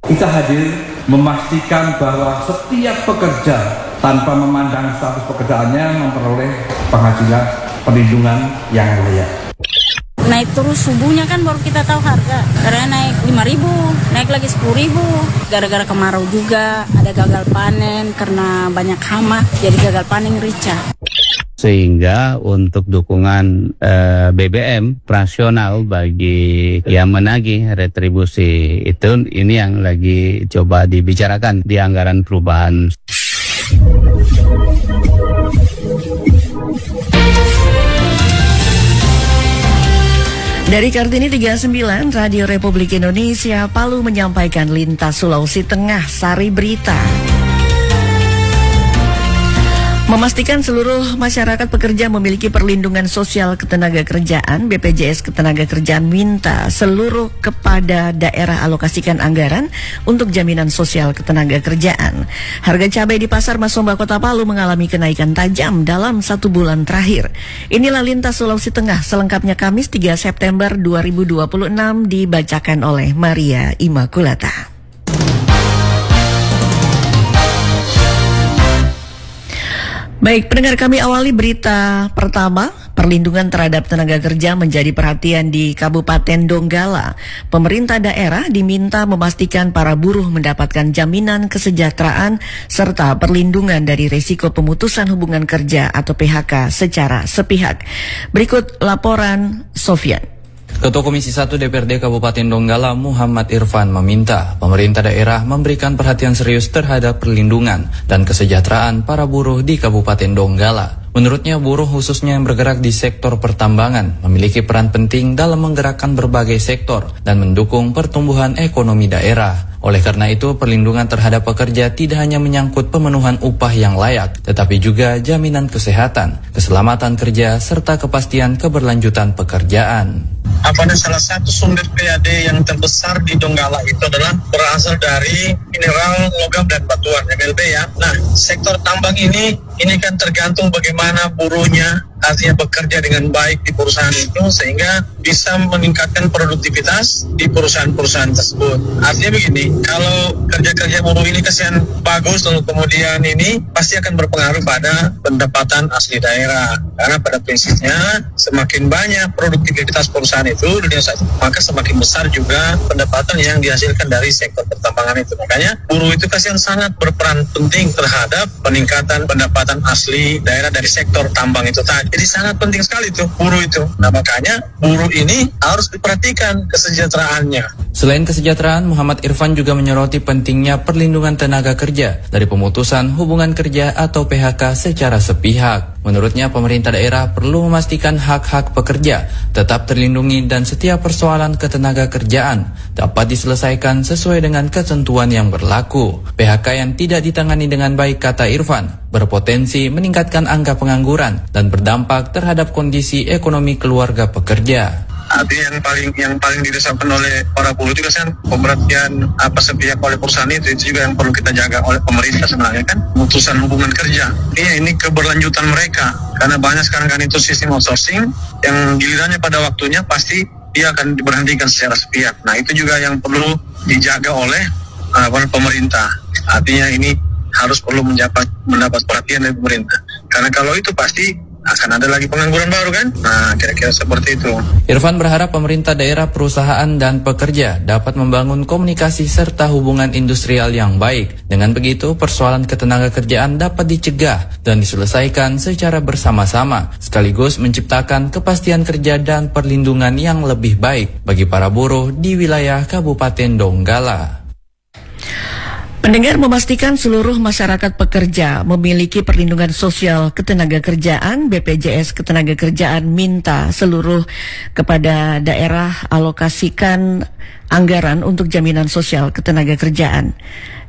Kita hadir memastikan bahwa setiap pekerja tanpa memandang status pekerjaannya memperoleh penghasilan perlindungan yang layak. Naik terus subuhnya kan baru kita tahu harga. Karena naik 5.000, naik lagi 10.000. Gara-gara kemarau juga, ada gagal panen karena banyak hama, jadi gagal panen rica. Sehingga untuk dukungan BBM operasional bagi yang menagih retribusi itu, ini yang lagi coba dibicarakan di anggaran perubahan. Dari Kartini 39, Radio Republik Indonesia, Palu menyampaikan lintas Sulawesi Tengah, Sari Berita. Memastikan seluruh masyarakat pekerja memiliki perlindungan sosial ketenagakerjaan, BPJS Ketenagakerjaan minta seluruh kepada daerah alokasikan anggaran untuk jaminan sosial ketenagakerjaan. Harga cabai di Pasar Masomba Kota Palu mengalami kenaikan tajam dalam 1 bulan terakhir. Inilah lintas Sulawesi Tengah selengkapnya Kamis 3 September 2026 dibacakan oleh Maria Immaculata. Baik, pendengar, kami awali berita pertama. Perlindungan terhadap tenaga kerja menjadi perhatian di Kabupaten Donggala. Pemerintah daerah diminta memastikan para buruh mendapatkan jaminan kesejahteraan serta perlindungan dari risiko pemutusan hubungan kerja atau PHK secara sepihak. Berikut laporan Sofyan. Ketua Komisi 1 DPRD Kabupaten Donggala Muhammad Irfan meminta pemerintah daerah memberikan perhatian serius terhadap perlindungan dan kesejahteraan para buruh di Kabupaten Donggala. Menurutnya, buruh khususnya yang bergerak di sektor pertambangan memiliki peran penting dalam menggerakkan berbagai sektor dan mendukung pertumbuhan ekonomi daerah. Oleh karena itu, perlindungan terhadap pekerja tidak hanya menyangkut pemenuhan upah yang layak, tetapi juga jaminan kesehatan, keselamatan kerja, serta kepastian keberlanjutan pekerjaan. Salah satu sumber PAD yang terbesar di Donggala itu adalah berasal dari mineral, logam, dan batuan, MLB ya. Nah, sektor tambang ini kan tergantung bagaimana buruhnya artinya bekerja dengan baik di perusahaan itu sehingga bisa meningkatkan produktivitas di perusahaan-perusahaan tersebut. Artinya begini, kalau kerja-kerja buruh ini kasihan bagus lalu kemudian ini pasti akan berpengaruh pada pendapatan asli daerah. Karena pada prinsipnya semakin banyak produktivitas perusahaan itu maka semakin besar juga pendapatan yang dihasilkan dari sektor pertambangan itu. Makanya buruh itu kasihan sangat berperan penting terhadap peningkatan pendapatan asli daerah dari sektor tambang itu tadi. Jadi sangat penting sekali tuh buruh itu. Nah, makanya buruh ini harus diperhatikan kesejahteraannya. Selain kesejahteraan, Muhammad Irfan juga menyoroti pentingnya perlindungan tenaga kerja dari pemutusan hubungan kerja atau PHK secara sepihak. Menurutnya, pemerintah daerah perlu memastikan hak-hak pekerja tetap terlindungi dan setiap persoalan ketenaga kerjaan dapat diselesaikan sesuai dengan ketentuan yang berlaku. PHK yang tidak ditangani dengan baik, kata Irfan, berpotensi meningkatkan angka pengangguran dan berdampak terhadap kondisi ekonomi keluarga pekerja. Artinya yang paling dirasakan oleh para buruh juga kan pemberhentian sepihak oleh perusahaan itu juga yang perlu kita jaga oleh pemerintah sebenarnya kan, pemutusan hubungan kerja. Ini keberlanjutan mereka karena banyak sekarang kan itu sistem outsourcing yang gilirannya pada waktunya pasti dia akan diberhentikan secara sepihak. Nah, itu juga yang perlu dijaga oleh pemerintah. Artinya ini harus perlu mendapat perhatian dari pemerintah. Karena kalau itu pasti akan ada lagi pengangguran baru kan? Nah, kira-kira seperti itu. Irfan berharap pemerintah daerah, perusahaan, dan pekerja dapat membangun komunikasi serta hubungan industrial yang baik. Dengan begitu, persoalan ketenagakerjaan dapat dicegah dan diselesaikan secara bersama-sama, sekaligus menciptakan kepastian kerja dan perlindungan yang lebih baik bagi para buruh di wilayah Kabupaten Donggala. Pendengar, memastikan seluruh masyarakat pekerja memiliki perlindungan sosial ketenagakerjaan, BPJS Ketenagakerjaan minta seluruh kepada daerah alokasikan anggaran untuk jaminan sosial ketenagakerjaan.